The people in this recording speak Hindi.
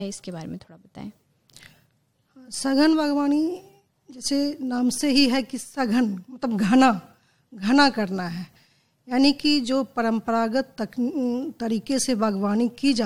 इसके बारे में थोड़ा बताएं। सघन बागवानी जैसे नाम से ही है कि सघन मतलब घना करना है, यानी कि जो परंपरागत तरीके से बागवानी की जा